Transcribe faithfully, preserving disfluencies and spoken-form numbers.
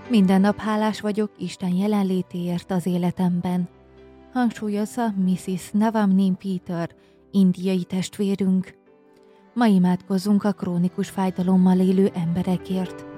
Minden nap hálás vagyok Isten jelenlétéért az életemben, hangsúlyozza missziz Navamnin Peter, indiai testvérünk. Ma imádkozzunk a krónikus fájdalommal élő emberekért.